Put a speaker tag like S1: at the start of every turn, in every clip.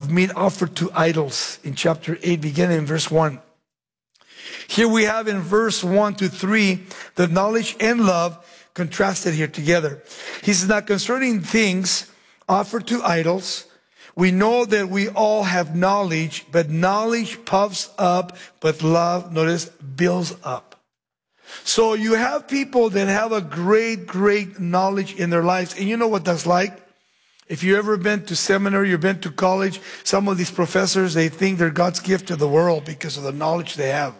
S1: of meat offered to idols in chapter 8, beginning in verse 1. Here we have in verse 1 to 3, the knowledge and love contrasted here together. He says, now concerning things offered to idols, we know that we all have knowledge, but knowledge puffs up, but love, notice, builds up. So you have people that have a great knowledge in their lives. And you know what that's like? If you've ever been to seminary, you've been to college, some of these professors, they think they're God's gift to the world because of the knowledge they have.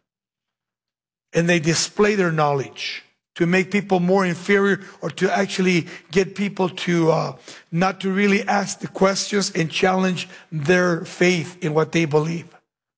S1: And they display their knowledge to make people more inferior, or to actually get people to not to really ask the questions and challenge their faith in what they believe.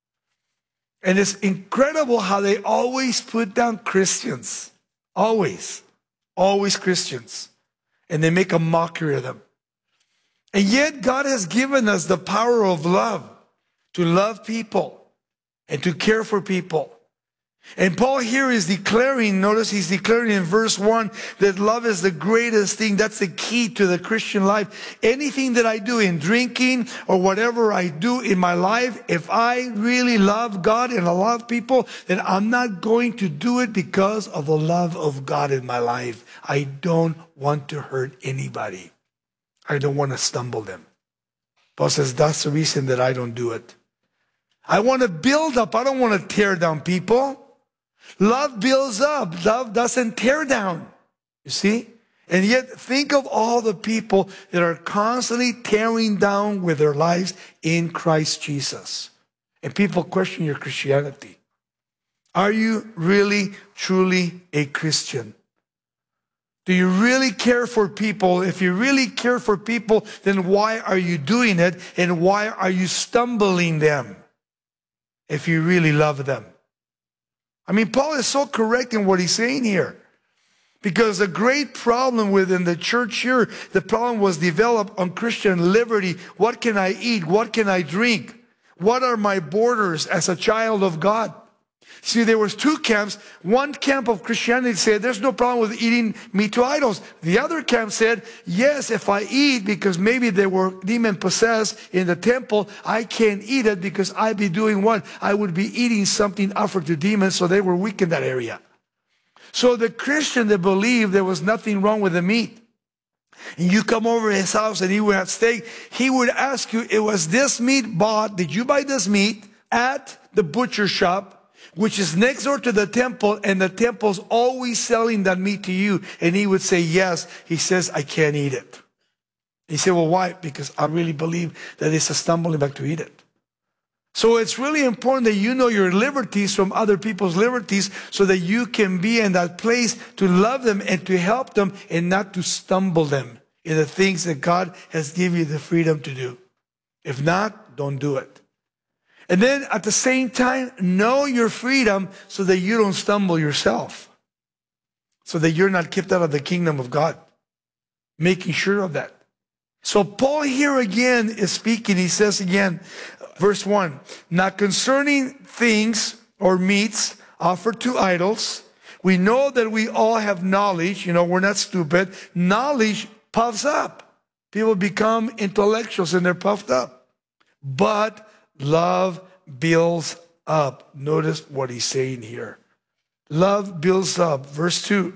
S1: And it's incredible how they always put down Christians. Always Christians. And they make a mockery of them. And yet God has given us the power of love, to love people and to care for people. And Paul here is declaring, notice he's declaring in verse 1 that love is the greatest thing. That's the key to the Christian life. Anything that I do in drinking or whatever I do in my life, if I really love God and I love people, then I'm not going to do it because of the love of God in my life. I don't want to hurt anybody. I don't want to stumble them. Paul says that's the reason that I don't do it. I want to build up. I don't want to tear down people. Love builds up. Love doesn't tear down. You see? And yet think of all the people that are constantly tearing down with their lives in Christ Jesus. And people question your Christianity. Are you really, truly a Christian? Do you really care for people? If you really care for people, then why are you doing it? And why are you stumbling them if you really love them? I mean, Paul is so correct in what he's saying here. Because the great problem within the church here, the problem was developed on Christian liberty. What can I eat? What can I drink? What are my borders as a child of God? See, there was two camps. One camp of Christianity said, there's no problem with eating meat to idols. The other camp said, yes, if I eat, because maybe they were demon-possessed in the temple, I can't eat it because I'd be doing what? I would be eating something offered to demons, so they were weak in that area. So the Christian that believed there was nothing wrong with the meat, and you come over to his house and he would have steak, he would ask you, it was this meat bought, did you buy this meat at the butcher shop, which is next door to the temple, and the temple's always selling that meat to you? And he would say, yes. He says, I can't eat it. He said, well, why? Because I really believe that it's a stumbling block to eat it. So it's really important that you know your liberties from other people's liberties, so that you can be in that place to love them and to help them, and not to stumble them in the things that God has given you the freedom to do. If not, don't do it. And then at the same time, know your freedom so that you don't stumble yourself. So that you're not kicked out of the kingdom of God. Making sure of that. So Paul here again is speaking. He says again, verse 1, now concerning things or meats offered to idols, we know that we all have knowledge. You know, we're not stupid. Knowledge puffs up. People become intellectuals and they're puffed up. But love builds up. Notice what he's saying here. Love builds up. Verse 2.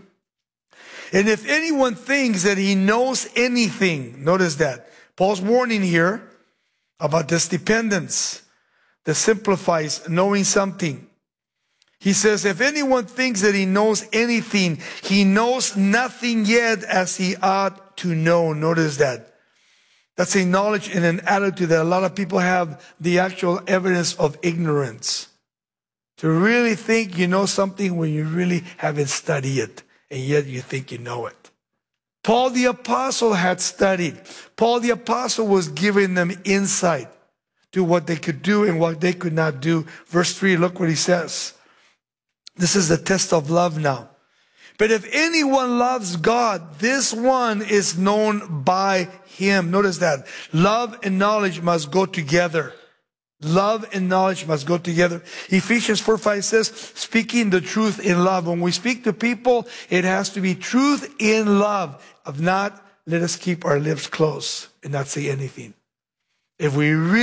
S1: And if anyone thinks that he knows anything, notice that. Paul's warning here about this dependence that simplifies knowing something. He says, if anyone thinks that he knows anything, he knows nothing yet as he ought to know. Notice that. That's a knowledge and an attitude that a lot of people have, the actual evidence of ignorance. To really think you know something when you really haven't studied it, and yet you think you know it. Paul the Apostle had studied. Paul the Apostle was giving them insight to what they could do and what they could not do. Verse 3, look what he says. This is the test of love now. But if anyone loves God, this one is known by him. Notice that. Love and knowledge must go together. Love and knowledge must go together. Ephesians 4:5 says, speaking the truth in love. When we speak to people, it has to be truth in love. If not, let us keep our lips closed and not say anything. If we really